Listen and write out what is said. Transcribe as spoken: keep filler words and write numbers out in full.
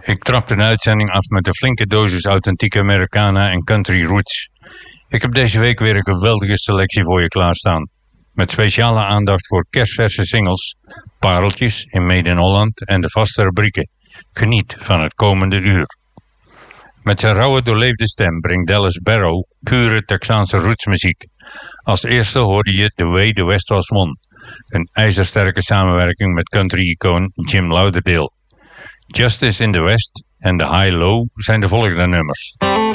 Ik trap de uitzending af met een flinke dosis authentieke Americana en country roots. Ik heb deze week weer een geweldige selectie voor je klaarstaan. Met speciale aandacht voor kerstverse singles, pareltjes in Made in Holland en de vaste rubrieken. Geniet van het komende uur. Met zijn rauwe doorleefde stem brengt Dallas Barrow pure Texaanse rootsmuziek. Als eerste hoorde je The Way the West Was Won, een ijzersterke samenwerking met country-icoon Jim Lauderdale. Justice in the West en The High Low zijn de volgende nummers.